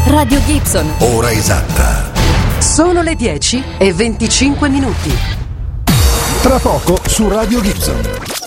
Radio Gibson. Ora esatta. Sono le 10:25. Tra poco su Radio Gibson.